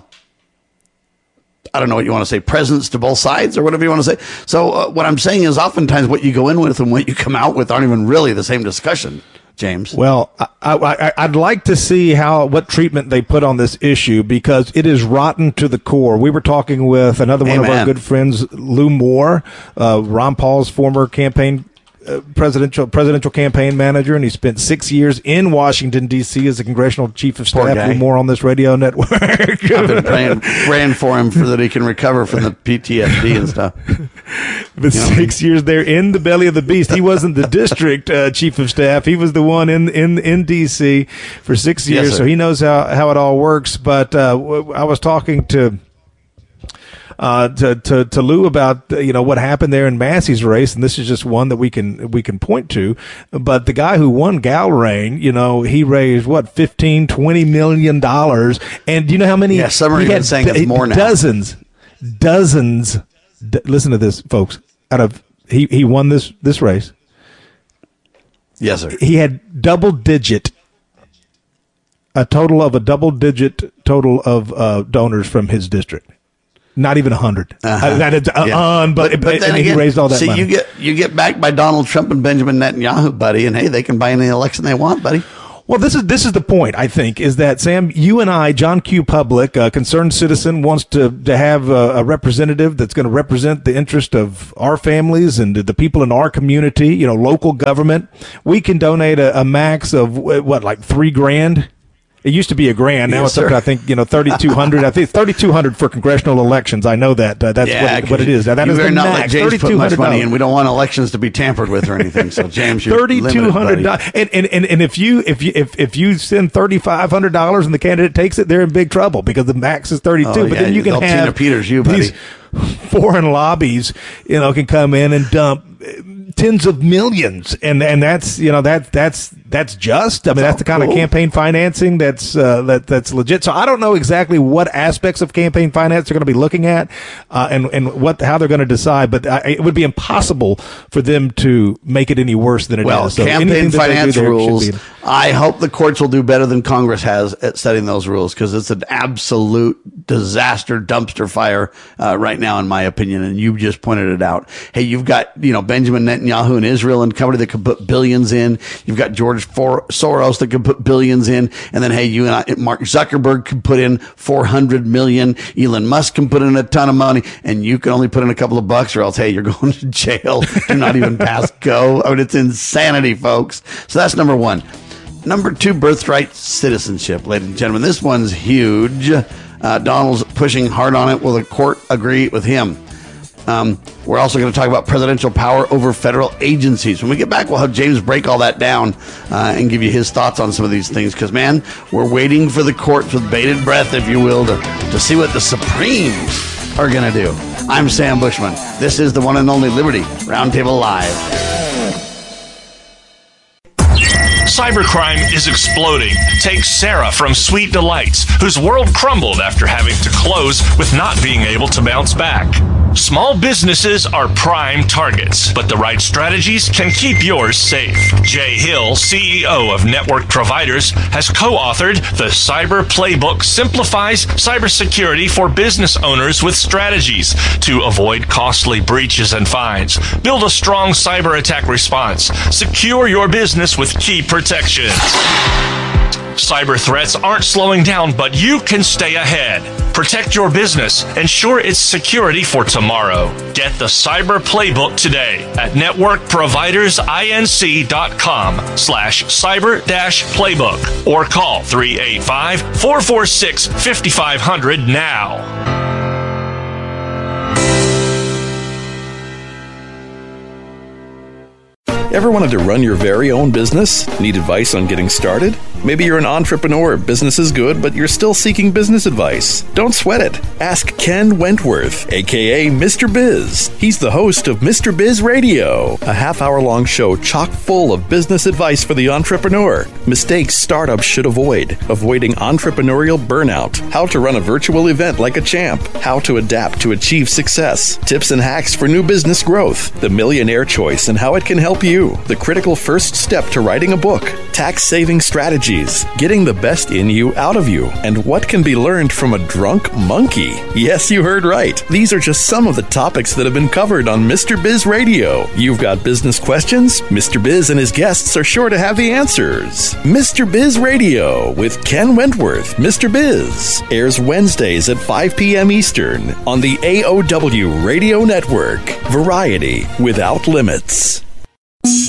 don't know what you want to say, presence to both sides or whatever you want to say. So what I'm saying is oftentimes what you go in with and what you come out with aren't even really the same discussion. James? Well, I'd like to see what treatment they put on this issue, because it is rotten to the core. We were talking with another one of our good friends, Lou Moore, Ron Paul's former campaign presidential campaign manager, and he spent 6 years in Washington, D.C. as a congressional chief of staff. More on this radio network. I've been praying for him so that he can recover from the PTSD and stuff. But 6 years there in the belly of the beast. He wasn't the district chief of staff. He was the one in D.C. for 6 years, yes, so he knows how it all works. But I was talking to Lou about what happened there in Massey's race, and this is just one that we can point to. But the guy who won Gallrain, he raised $15-20 million, and do you know how many? Yeah, some are even saying it's more now. Dozens. Listen to this, folks. He won this race. Yes, sir. He had a total of total of donors from his district. Not even 100. But then he raised all that money. You get backed by Donald Trump and Benjamin Netanyahu, buddy, and hey, they can buy any election they want, buddy. Well, this is the point, I think, is that, Sam, you and I, John Q. Public, a concerned citizen, wants to have a representative that's going to represent the interest of our families and the people in our community, local government. We can donate a max of, like $3,000? It used to be $1,000. Now it's up to, I think, $3,200. I think it's $3,200 for congressional elections. I know that. That's what it is. Now, that is the max. Not let James put much money in. We don't want elections to be tampered with or anything. So, James, you're $3,200. And if you send $3,500 and the candidate takes it, they're in big trouble because the max is $32,000. But then you can have Tina Peters, buddy. These foreign lobbies, can come in and dump tens of millions, and that's just. I mean, that's the kind of campaign financing that's legit. So I don't know exactly what aspects of campaign finance they're going to be looking at, and how they're going to decide. But it would be impossible for them to make it any worse than it is. So campaign finance rules. I hope the courts will do better than Congress has at setting those rules, because it's an absolute disaster dumpster fire right now, in my opinion. And you just pointed it out. Hey, you've got Benjamin Netanyahu in Israel and company that could put billions in. You've got George Soros that could put billions in. And then, hey, you and I, Mark Zuckerberg could put in $400 million. Elon Musk can put in a ton of money, and you can only put in a couple of bucks, or else, hey, you're going to jail. Do not even pass go. I mean, it's insanity, folks. So that's number one. Number two, birthright citizenship, ladies and gentlemen. This one's huge. Donald's pushing hard on it. Will the court agree with him? We're also going to talk about presidential power over federal agencies. When we get back, we'll have James break all that down and give you his thoughts on some of these things. Because, man, we're waiting for the courts with bated breath, if you will, to see what the Supremes are going to do. I'm Sam Bushman. This is the one and only Liberty Roundtable Live. Cybercrime is exploding. Take Sarah from Sweet Delights, whose world crumbled after having to close with not being able to bounce back. Small businesses are prime targets, but the right strategies can keep yours safe. Jay Hill, CEO of Network Providers, has co-authored The Cyber Playbook Simplifies Cybersecurity for Business Owners with Strategies to avoid costly breaches and fines. Build a strong cyber attack response. Secure your business with key protections. Cyber threats aren't slowing down, but you can stay ahead. Protect your business. Ensure its security for tomorrow. Get the Cyber Playbook today at networkprovidersinc.com/cyber-playbook or call 385-446-5500 now. Ever wanted to run your very own business? Need advice on getting started? Maybe you're an entrepreneur, business is good, but you're still seeking business advice. Don't sweat it. Ask Ken Wentworth, aka Mr. Biz. He's the host of Mr. Biz Radio, a half-hour-long show chock full of business advice for the entrepreneur. Mistakes startups should avoid, avoiding entrepreneurial burnout, how to run a virtual event like a champ, how to adapt to achieve success, tips and hacks for new business growth, the millionaire choice and how it can help you, the critical first step to writing a book, tax-saving strategies, getting the best in you out of you, and what can be learned from a drunk monkey. Yes, you heard right. These are just some of the topics that have been covered on Mr. Biz Radio. You've got business questions? Mr. Biz and his guests are sure to have the answers. Mr. Biz Radio with Ken Wentworth. Mr. Biz airs Wednesdays at 5 p.m. Eastern on the AOW Radio Network. Variety without limits.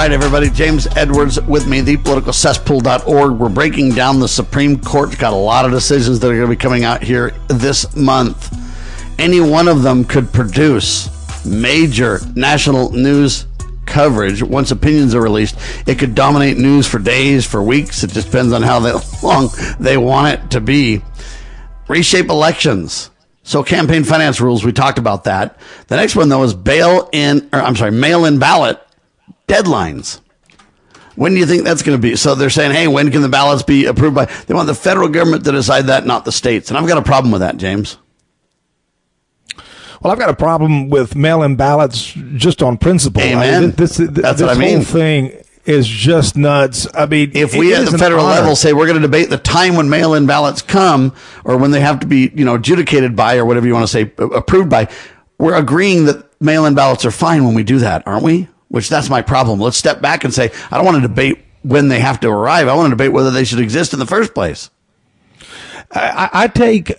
right, everybody. James Edwards with me, thepoliticalcesspool.org. We're breaking down the Supreme Court's got a lot of decisions that are going to be coming out here this month. Any one of them could produce major national news coverage. Once opinions are released, it could dominate news for days, for weeks. It just depends on how long they want it to be. Reshape elections. So campaign finance rules, we talked about that. The next one, though, is mail-in ballot deadlines. When do you think that's going to be? So they're saying, hey, when can the ballots be approved by? They want the federal government to decide that, not the states. And I've got a problem with that, James. Well, I've got a problem with mail-in ballots just on principle. Amen. That's what I mean. Whole thing is just nuts. I mean, if we at the federal level say we're going to debate the time when mail-in ballots come, or when they have to be, adjudicated by, or whatever you want to say, approved by, we're agreeing that mail-in ballots are fine when we do that, aren't we? Which that's my problem. Let's step back and say, I don't want to debate when they have to arrive. I want to debate whether they should exist in the first place. I take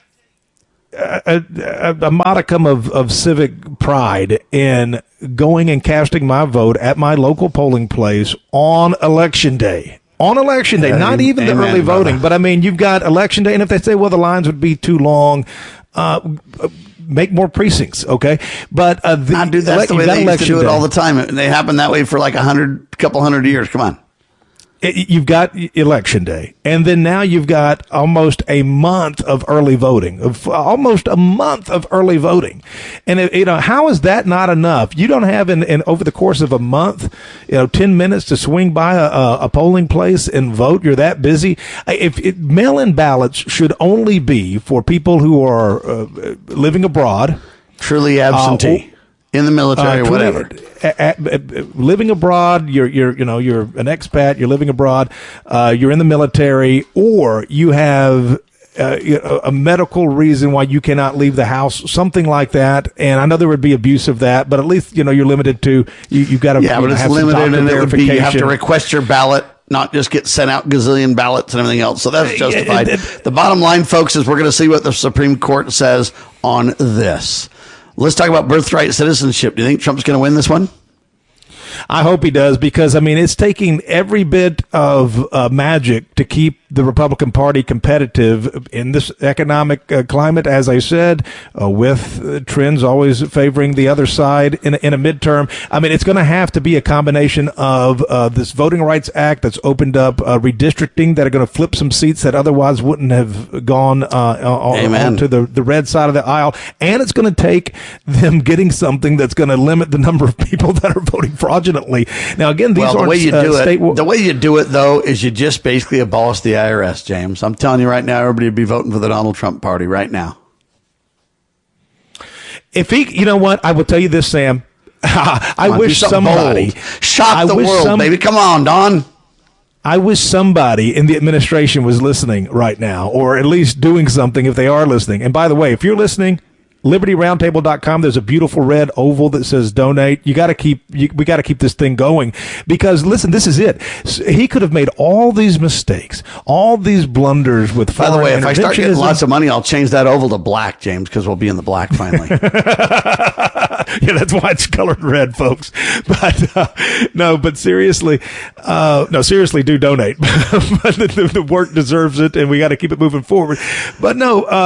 a modicum of civic pride in going and casting my vote at my local polling place on election day. On election day, not even the early voting, but I mean, you've got election day, and if they say, well, the lines would be too long, make more precincts, okay? But that's the way they used to do it all the time. They happen that way for like a couple hundred years. Come on. You've got election day, and then now you've got almost a month of early voting, and how is that not enough? You don't have in over the course of a month, 10 minutes to swing by a polling place and vote. You're that busy. Mail-in ballots should only be for people who are living abroad, truly absentee. In the military, whatever. Living abroad, you're an expat, you're living abroad, you're in the military, or you have a medical reason why you cannot leave the house, something like that. And I know there would be abuse of that, but at least, you're limited to, you've got to but it's limited, and it would be, you have to request your ballot, not just get sent out gazillion ballots and everything else. So that's justified. The bottom line, folks, is we're going to see what the Supreme Court says on this. Let's talk about birthright citizenship. Do you think Trump's going to win this one? I hope he does, because, it's taking every bit of magic to keep the Republican Party competitive in this economic climate, as I said, with trends always favoring the other side in a midterm. It's going to have to be a combination of this Voting Rights Act that's opened up redistricting that are going to flip some seats that otherwise wouldn't have gone onto the red side of the aisle. And it's going to take them getting something that's going to limit the number of people that are voting fraudulently. Now, again, the way you do it, though, is you just basically abolish the IRS, James. I'm telling you right now, everybody would be voting for the Donald Trump party right now. If he, you know what? I will tell you this, Sam. I wish somebody shock the world, baby. Come on, Don. I wish somebody in the administration was listening right now, or at least doing something if they are listening. And by the way, if you're listening, LibertyRoundtable.com. There's a beautiful red oval that says donate. We got to keep this thing going, because listen, this is it. He could have made all these mistakes, all these blunders with foreign interventionism. By the way, if I start getting lots of money, I'll change that oval to black, James, because we'll be in the black finally. Yeah, that's why it's colored red, folks. But seriously, do donate. But the work deserves it, and we got to keep it moving forward. But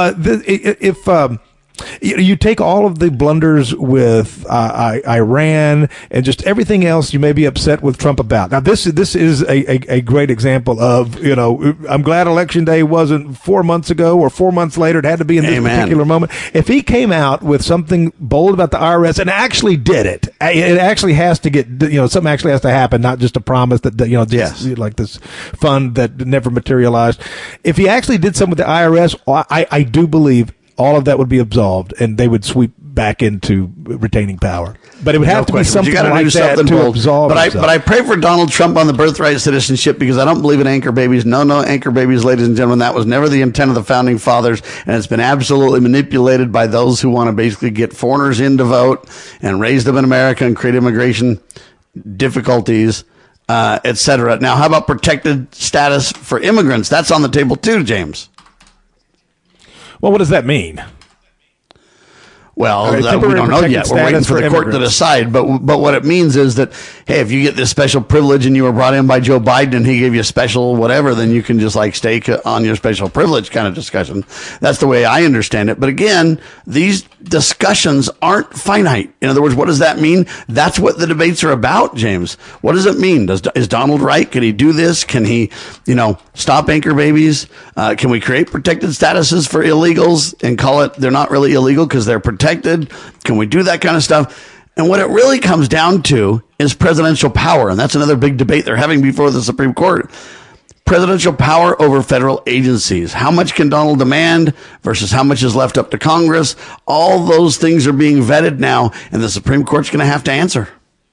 you take all of the blunders with Iran and just everything else you may be upset with Trump about. Now, this is a great example of, I'm glad Election Day wasn't 4 months ago or 4 months later. It had to be in this particular moment. If he came out with something bold about the IRS and actually did it, it actually has to get, something actually has to happen, not just a promise that, like this fund that never materialized. If he actually did something with the IRS, I do believe all of that would be absolved, and they would sweep back into retaining power. But it would have to be something like that to absolve. But I pray for Donald Trump on the birthright citizenship, because I don't believe in anchor babies. No anchor babies, ladies and gentlemen. That was never the intent of the founding fathers, and it's been absolutely manipulated by those who want to basically get foreigners in to vote and raise them in America and create immigration difficulties, etc. Now, how about protected status for immigrants? That's on the table too, James. Well, what does that mean? Well, we don't know yet. We're waiting for the court to decide. But what it means is that, hey, if you get this special privilege and you were brought in by Joe Biden and he gave you a special whatever, then you can just like stay on your special privilege kind of discussion. That's the way I understand it. But again, these discussions aren't finite. In other words, what does that mean? That's what the debates are about, James. What does it mean? Is Donald right? Can he do this? Can he, stop anchor babies? Can we create protected statuses for illegals and call it they're not really illegal because they're protected? Can we do that kind of stuff? And what it really comes down to is presidential power. And that's another big debate they're having before the Supreme Court. Presidential power over federal agencies. How much can Donald demand versus how much is left up to Congress? All those things are being vetted now, and the Supreme Court's going to have to answer.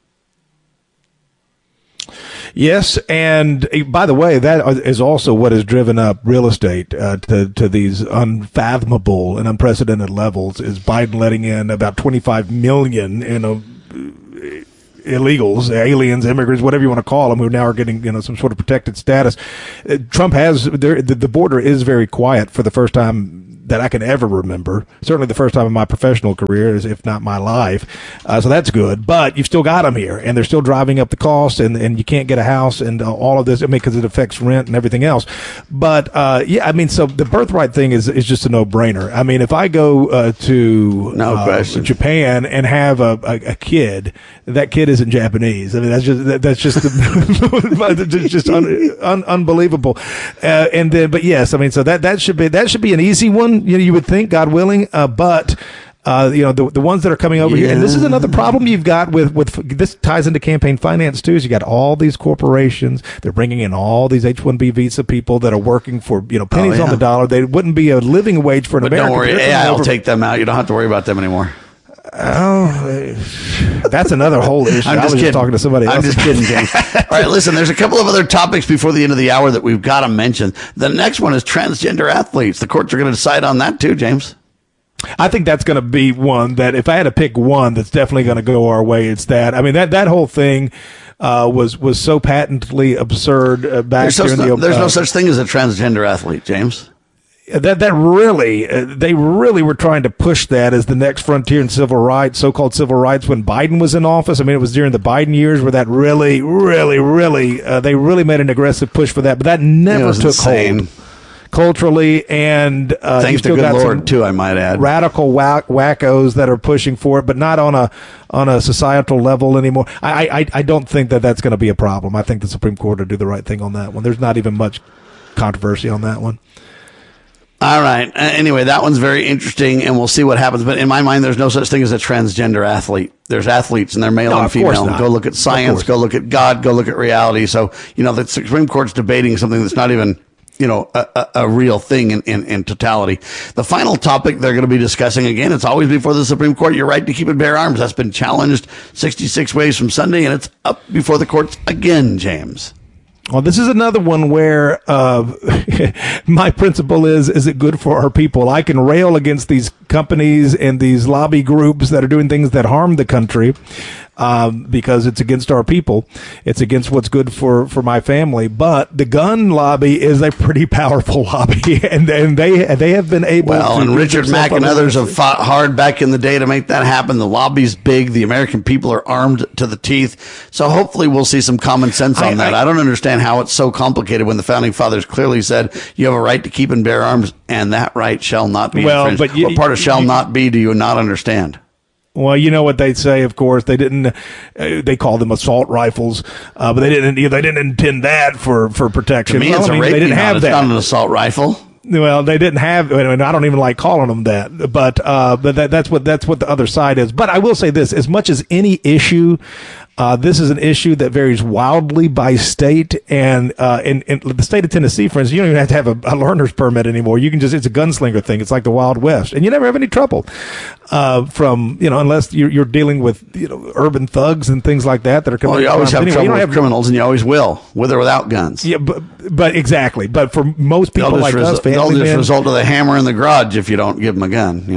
Yes, and by the way, that is also what has driven up real estate to these unfathomable and unprecedented levels, is Biden letting in about 25 million, illegals, aliens, immigrants, whatever you want to call them, who now are getting, some sort of protected status. Trump has, the border is very quiet for the first time that I can ever remember. Certainly the first time in my professional career, if not my life. So that's good. But you've still got them here, and they're still driving up the cost, and you can't get a house, and all of this, because it affects rent and everything else. But so the birthright thing is just a no-brainer. I mean, if I go to Japan and have a kid, that kid isn't Japanese. I mean, that's just just unbelievable. But yes, I mean, so that should be an easy one. You would think, God willing, but the ones that are coming over here, and this is another problem you've got with this ties into campaign finance too. Is you got all these corporations, they're bringing in all these H-1B visa people that are working for pennies on the dollar. They wouldn't be a living wage for an American. Don't worry, I'll take them out. You don't have to worry about them anymore. Oh, that's another whole issue. I was just talking to somebody else. I'm just kidding, James. All right, listen, there's a couple of other topics before the end of the hour that we've got to mention. The next one is transgender athletes. The courts are going to decide on that too, James. I think that's going to be one that, if I had to pick one that's definitely going to go our way, it's that. I mean, that whole thing was so patently absurd back during the... There's no such thing as a transgender athlete, James. That really, they really were trying to push that as the next frontier in civil rights, so-called civil rights, when Biden was in office. I mean, it was during the Biden years where that really, they really made an aggressive push for that, but that never took hold culturally, and thanks to good Lord too, I might add. Radical wackos that are pushing for it, but not on a societal level anymore. I don't think that's going to be a problem. I think the Supreme Court will do the right thing on that one. There's not even much controversy on that one. All right. Anyway, that one's very interesting, and we'll see what happens. But in my mind, there's no such thing as a transgender athlete. There's athletes, and they're male and female. Go look at science. Go look at God. Go look at reality. So, the Supreme Court's debating something that's not even, a real thing in totality. The final topic they're going to be discussing, again, it's always before the Supreme Court, your right to keep and bear arms. That's been challenged 66 ways from Sunday, and it's up before the courts again, James. Well, this is another one where my principle is it good for our people? I can rail against these companies and these lobby groups that are doing things that harm the country because it's against our people. It's against what's good for my family. But the gun lobby is a pretty powerful lobby, and they have been able to... Well, and Richard Mack and others have fought hard back in the day to make that happen. The lobby's big. The American people are armed to the teeth. So hopefully we'll see some common sense on that. I don't understand how it's so complicated when the Founding Fathers clearly said you have a right to keep and bear arms, and that right shall not be infringed. But what part of shall not be do you not understand? Well, you know what they say, of course. They didn't. They call them assault rifles, but they didn't intend that for protection. To me, it's a rape. They didn't have that. It's not an assault rifle. Well, they didn't have, and I don't even like calling them that. But that's what the other side is. But I will say this: as much as any issue. This is an issue that varies wildly by state, and in the state of Tennessee, for instance, you don't even have to have a learner's permit anymore. You can it's a gunslinger thing. It's like the Wild West, and you never have any trouble from unless you're dealing with urban thugs and things like that are coming. Well, you always have trouble with criminals, and you always will, with or without guns. Yeah, but exactly. But for most people like us, they'll just result to the hammer in the garage if you don't give them a gun.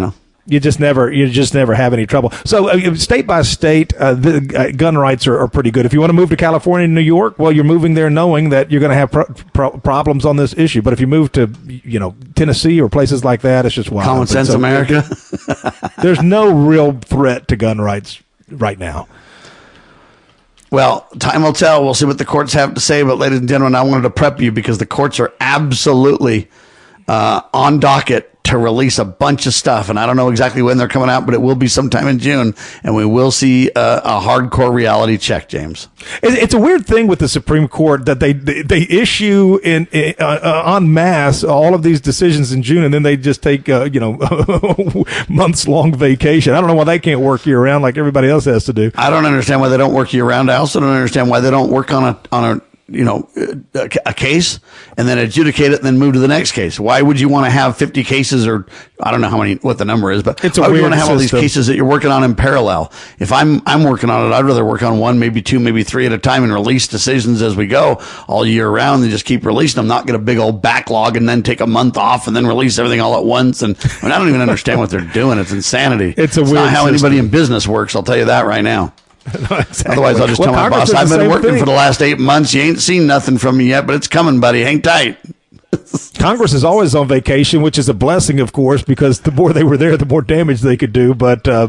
You just never have any trouble. So state by state, the gun rights are pretty good. If you want to move to California and New York, well, you're moving there knowing that you're going to have problems on this issue. But if you move to, Tennessee or places like that, it's just wild. Common sense America. There's no real threat to gun rights right now. Well, time will tell. We'll see what the courts have to say. But ladies and gentlemen, I wanted to prep you because the courts are absolutely on docket to release a bunch of stuff, and I don't know exactly when they're coming out, but it will be sometime in June, and we will see a hardcore reality check, James. It's a weird thing with the Supreme Court that they issue en masse all of these decisions in June, and then they just take months long vacation. I don't know why they can't work year round like everybody else has to do. I don't understand why they don't work year round. I also don't understand why they don't work on a case and then adjudicate it and then move to the next case. Why would you want to have 50 cases, or I don't know what the number is, but why would you want to have all these cases that you're working on in parallel? If I'm working on it, I'd rather work on one, maybe two, maybe three at a time and release decisions as we go all year round and just keep releasing them, not get a big old backlog and then take a month off and then release everything all at once. And I don't even understand what they're doing. It's insanity. It's not how anybody in business works. I'll tell you that right now. No, exactly. Otherwise, I'll just tell my boss, I've been working for the last 8 months. You ain't seen nothing from me yet, but it's coming, buddy. Hang tight. Congress is always on vacation, which is a blessing, of course, because the more they were there, the more damage they could do. But